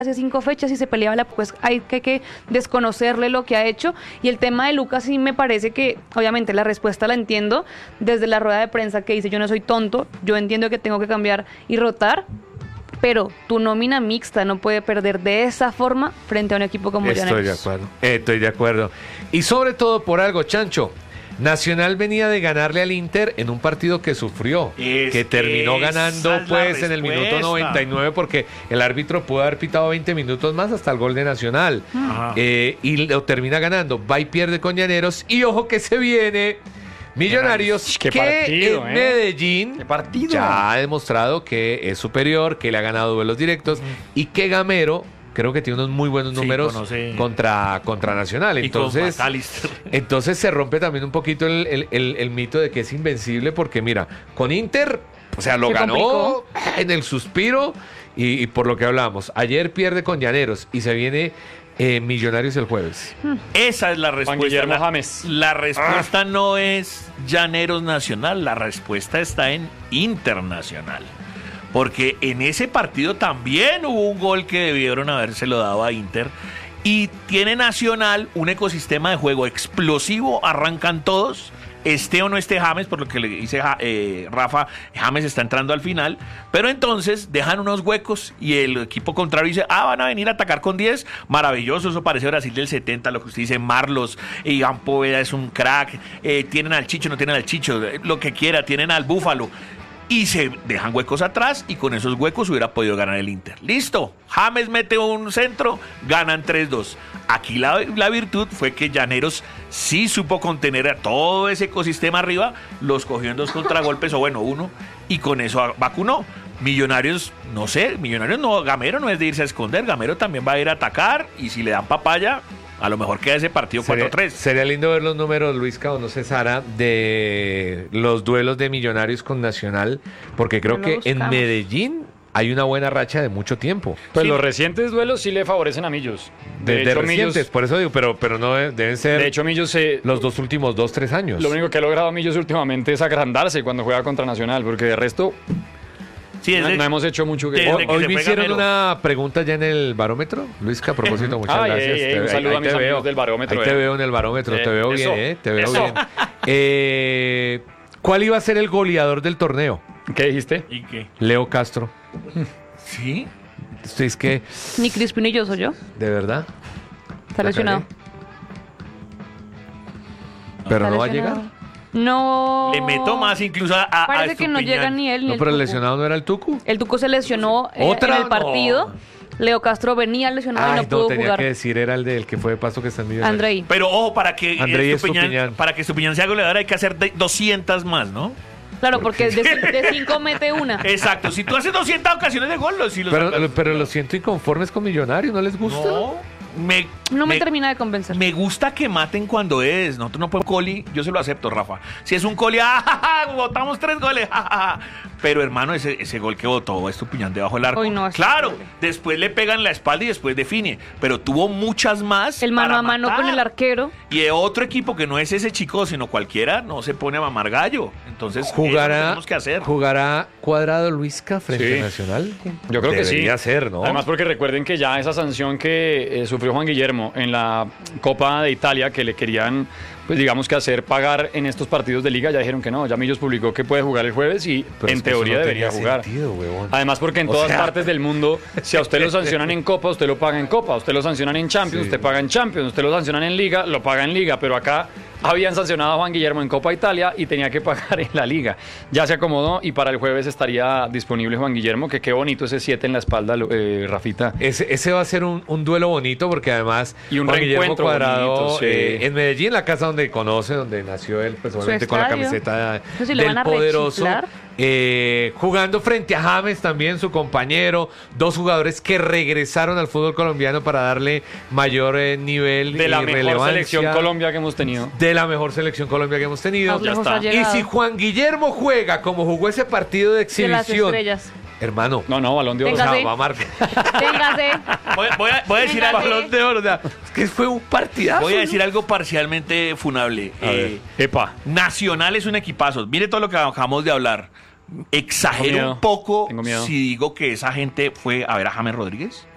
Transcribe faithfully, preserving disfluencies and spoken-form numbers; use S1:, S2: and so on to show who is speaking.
S1: hace cinco fechas y se peleaba la, pues hay que, que desconocerle lo que ha hecho. Y el tema de Lucas sí me parece que, obviamente la respuesta la entiendo desde la rueda de prensa que dice yo no soy tonto, yo entiendo que tengo que cambiar y rotar, pero tu nómina mixta no puede perder de esa forma frente a un equipo como Llaneros.
S2: Estoy de acuerdo, estoy de acuerdo. Y sobre todo por algo, Chancho. Nacional venía de ganarle al Inter en un partido que sufrió, es, que terminó ganando pues en el minuto noventa y nueve porque el árbitro pudo haber pitado veinte minutos más hasta el gol de Nacional. Eh, y lo termina ganando, va y pierde con Llaneros y ojo que se viene Millonarios,
S3: qué
S2: que
S3: partido,
S2: en
S3: ¿eh?
S2: Medellín
S3: qué partido.
S2: ya ha demostrado que es superior, que le ha ganado duelos directos uh-huh. y que Gamero creo que tiene unos muy buenos números sí, contra, contra Nacional. Entonces, entonces se rompe también un poquito el, el, el, el mito de que es invencible, porque mira, con Inter, o sea, lo se ganó complicó. En el suspiro y, y por lo que hablábamos. Ayer pierde con Llaneros y se viene eh, Millonarios el jueves.
S4: Esa es la respuesta.
S3: Juan Guillermo
S4: la,
S3: James.
S4: La respuesta ah. no es Llaneros Nacional, la respuesta está en Internacional. Porque en ese partido también hubo un gol que debieron habérselo dado a Inter. Y tiene Nacional un ecosistema de juego explosivo, arrancan todos. Esté o no esté James, por lo que le dice eh, Rafa, James está entrando al final. Pero entonces dejan unos huecos y el equipo contrario dice, ah, van a venir a atacar con diez. Maravilloso, eso parece Brasil del setenta, lo que usted dice, Marlos, eh, Iván Poveda es un crack. Eh, tienen al Chicho, no tienen al Chicho, lo que quiera, tienen al Búfalo. Y se dejan huecos atrás y con esos huecos hubiera podido ganar el Inter. ¡Listo! James mete un centro, ganan tres dos. Aquí la, la virtud fue que Llaneros sí supo contener a todo ese ecosistema arriba, los cogió en dos contragolpes, o bueno, uno, y con eso vacunó. Millonarios, no sé, Millonarios no, Gamero no es de irse a esconder, Gamero también va a ir a atacar, y si le dan papaya, a lo mejor queda ese partido cuatro tres.
S2: Sería, sería lindo ver los números, Luisca, o no sé, Sara, de los duelos de Millonarios con Nacional, porque creo no que en Medellín hay una buena racha de mucho tiempo.
S3: Pues
S2: sí.
S3: Los recientes duelos sí le favorecen a Millos.
S2: De, de, de hecho, recientes, Millos, por eso digo, pero, pero no deben ser
S3: de hecho, Millos se,
S2: los dos últimos dos, tres años.
S3: Lo único que ha logrado Millos últimamente es agrandarse cuando juega contra Nacional, porque de resto... Sí, no, no hemos hecho mucho que...
S2: Hoy, hoy me hicieron Gamero. Una pregunta ya en el barómetro, Luisca, a propósito, muchas
S3: Ay,
S2: gracias.
S3: Ey, ey, un saludo ahí, a mis amigos veo. Del barómetro.
S2: Ahí eh. te veo en el barómetro, eh, te veo eso, bien, eh, te veo eso. bien. Eh, ¿Cuál iba a ser el goleador del torneo?
S3: ¿Qué dijiste?
S4: ¿Y qué?
S2: Leo Castro.
S4: ¿Sí?
S2: ¿Es que?
S1: Ni Crispino y yo soy yo.
S2: ¿De verdad?
S1: Está lesionado.
S2: ¿Pero
S1: Está
S2: no va
S1: lesionado.
S2: a llegar?
S1: No.
S4: Le meto más incluso a, a
S1: Parece
S4: a
S1: que no llega ni él ni
S2: no,
S1: el
S2: pero
S1: Tucu.
S2: el lesionado no era el Tucu.
S1: El Tucu se lesionó eh,
S2: ¿Otra?
S1: en el partido.
S2: No.
S1: Leo Castro venía lesionado
S2: Ay,
S1: y no,
S2: no
S1: pudo
S2: tenía
S1: jugar.
S2: que decir, era el del que fue de paso que está en Millonarios.
S1: Andrei.
S4: Pero ojo, para que
S2: Andrei
S4: Estupiñán,
S2: Estupiñán.
S4: para que Estupiñán sea goleador hay que hacer de doscientas más, ¿no?
S1: Claro, porque de, de cinco mete una.
S4: Exacto, si tú haces doscientas ocasiones de gol, si los
S2: pero,
S4: sacas...
S2: pero lo siento inconformes con Millonarios, ¿no les gusta?
S4: No. Me,
S1: no me,
S4: me
S1: termina de convencer.
S4: Me gusta que maten cuando es. Nosotros no podemos coli, yo se lo acepto, Rafa. Si es un coli, ¡ah, ja, ja! Botamos tres goles, ¡ja, ja, ja! Pero hermano, ese, ese gol que botó Estupiñán debajo del arco.
S1: Uy, no,
S4: claro,
S1: terrible.
S4: Después le pegan la espalda y después define. Pero tuvo muchas más.
S1: El mano
S4: para
S1: a mano
S4: matar.
S1: con el arquero.
S4: Y de otro equipo que no es ese chico, sino cualquiera, no se pone a mamar gallo. Entonces,
S2: jugará,
S4: eso tenemos que hacer.
S2: ¿Jugará Cuadrado Luisca frente
S3: sí.
S2: a Nacional?
S3: Yo creo
S2: Debería
S3: que sí.
S2: Debería ser, ¿no?
S3: Además, porque recuerden que ya esa sanción que eh, sufrió Juan Guillermo en la Copa de Italia, que le querían, pues digamos que hacer pagar en estos partidos de liga, ya dijeron que no. Ya Millos publicó que puede jugar el jueves y
S2: Pero
S3: en
S2: es que
S3: teoría
S2: eso no
S3: debería jugar.
S2: Sentido,
S3: Además, porque en
S2: o
S3: todas
S2: sea...
S3: partes del mundo, si a usted lo sancionan en Copa, usted lo paga en Copa. Usted lo sancionan en Champions, sí. usted paga en Champions. Usted lo sancionan en Liga, lo paga en Liga. Pero acá habían sancionado a Juan Guillermo en Copa Italia y tenía que pagar en la Liga. Ya se acomodó y para el jueves estaría disponible Juan Guillermo, que qué bonito ese siete en la espalda, eh, Rafita.
S2: Ese, ese va a ser un, un duelo bonito porque además
S3: y un
S2: Juan Guillermo Cuadrado
S3: bonito, sí.
S2: eh, en Medellín, la casa donde conoce, donde nació él, personalmente con la camiseta
S1: no, si
S2: del poderoso. Eh, jugando frente a James también, su compañero, dos jugadores que regresaron al fútbol colombiano para darle mayor eh, nivel
S3: de la
S2: y
S3: mejor
S2: relevancia,
S3: selección Colombia que hemos tenido.
S2: De la mejor selección Colombia que hemos tenido.
S1: Ya está.
S2: Y si Juan Guillermo juega como jugó ese partido de exhibición,
S1: de las estrellas.
S2: Hermano.
S3: No, no, Balón de Oro.
S2: O sea, va a marcar.
S1: Téngase.
S4: Voy, voy, a, voy a decir algo.
S2: Balón de Oro. O sea, es que fue un partidazo.
S4: Voy a decir algo parcialmente funable. Eh,
S3: Epa.
S4: Nacional es un equipazo. Mire todo lo que acabamos de hablar. Exagero un poco si digo que esa gente fue a ver a James Rodríguez.